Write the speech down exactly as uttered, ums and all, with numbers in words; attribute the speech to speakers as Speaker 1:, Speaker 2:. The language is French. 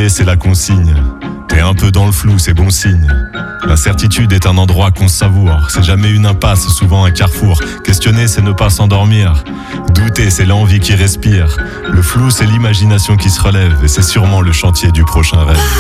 Speaker 1: aller, c'est la consigne. T'es un peu dans le flou, c'est bon signe. L'incertitude est un endroit qu'on savoure. C'est jamais une impasse, souvent un carrefour. Questionner, c'est ne pas s'endormir. Douter, c'est l'envie qui respire. Le flou, c'est l'imagination qui se relève. Et c'est sûrement le chantier du prochain rêve.